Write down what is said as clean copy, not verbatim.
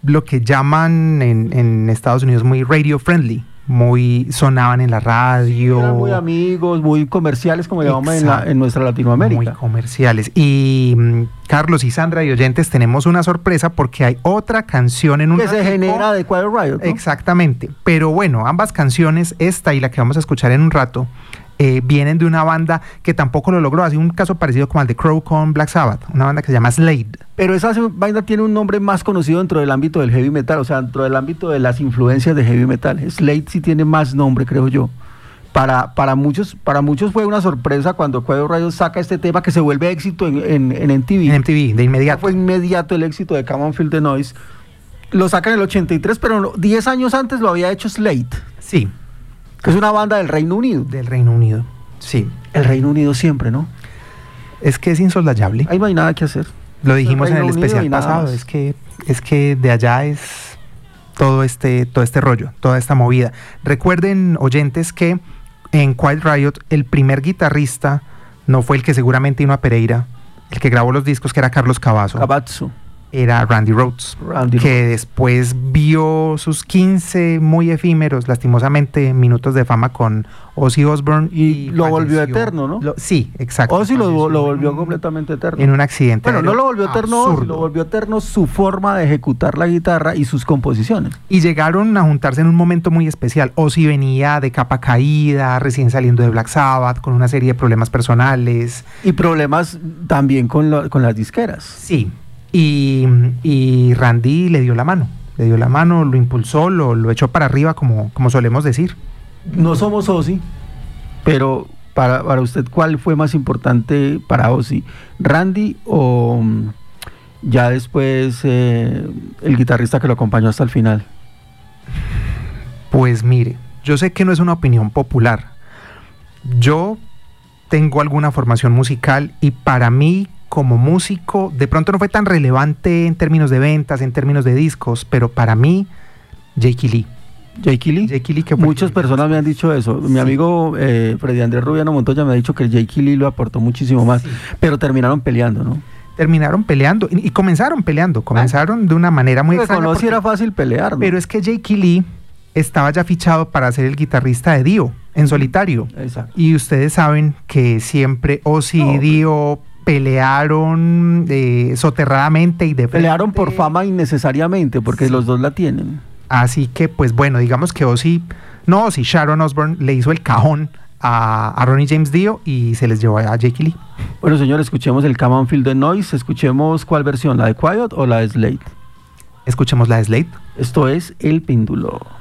lo que llaman en Estados Unidos muy radio friendly, muy sonaban en la radio. Eran muy amigos, muy comerciales, como llamamos en nuestra Latinoamérica. Muy comerciales. Y Carlos y Sandra y oyentes, tenemos una sorpresa porque hay otra canción en un que se genera de Quiet Riot, ¿no? Exactamente. Pero bueno, ambas canciones, esta y la que vamos a escuchar en un rato, vienen de una banda que tampoco lo logró. Así un caso parecido como al de Crow con Black Sabbath, una banda que se llama Slade. Pero esa banda tiene un nombre más conocido dentro del ámbito del heavy metal, o sea, dentro del ámbito de las influencias de heavy metal. Slade sí tiene más nombre, creo yo. Para muchos fue una sorpresa cuando Quiet Riot saca este tema que se vuelve éxito en MTV. En MTV, de inmediato. Fue inmediato el éxito de Come On Feel the Noise. Lo sacan en el 83, pero 10 años antes lo había hecho Slade. Sí. Que es una banda del Reino Unido. Del Reino Unido, sí. El Reino Unido siempre, ¿no? Es que es insoslayable. Ahí no hay nada que hacer. Lo dijimos en el especial pasado, es que de allá es todo este rollo, toda esta movida. Recuerden, oyentes, que en Quiet Riot el primer guitarrista no fue el que seguramente vino a Pereira, el que grabó los discos, que era Carlos Cavazo. Era Randy Rhoads, que después vio sus 15 muy efímeros, lastimosamente, minutos de fama con Ozzy Osbourne y lo volvió eterno, ¿no? Sí, exacto. Ozzy lo volvió completamente eterno. En un accidente. Bueno, no lo volvió eterno, lo volvió eterno su forma de ejecutar la guitarra y sus composiciones. Y llegaron a juntarse en un momento muy especial. Ozzy venía de capa caída, recién saliendo de Black Sabbath, con una serie de problemas personales. Y problemas también con las disqueras. Sí. Y Randy le dio la mano, lo impulsó, lo echó para arriba, como solemos decir. No somos Ozzy, pero para usted, ¿cuál fue más importante para Ozzy? ¿Randy o ya después el guitarrista que lo acompañó hasta el final? Pues mire, yo sé que no es una opinión popular. Yo tengo alguna formación musical y para mí, como músico, de pronto no fue tan relevante en términos de ventas, en términos de discos, pero para mí, Jake Lee. Jake Lee, que muchas personas me han dicho eso. Sí. Mi amigo Freddy Andrés Rubiano Montoya me ha dicho que Jake Lee lo aportó muchísimo más, sí. Pero terminaron peleando, ¿no? Terminaron peleando y comenzaron peleando, comenzaron de una manera muy extraña. No, si era fácil pelear, ¿no? Pero es que Jake Lee estaba ya fichado para ser el guitarrista de Dio, en solitario. Exacto. Y ustedes saben que siempre Ozzy y Dio pelearon soterradamente y de frente. Pelearon por fama innecesariamente, porque sí. Los dos la tienen. Así que, pues bueno, digamos que Sharon Osbourne le hizo el cajón a Ronnie James Dio y se les llevó a Jake Lee. Bueno, señor, escuchemos el Come On Feel the Noise. Escuchemos ¿cuál versión? ¿La de Quiet o la de Slade? Escuchemos la de Slade. Esto es El Péndulo.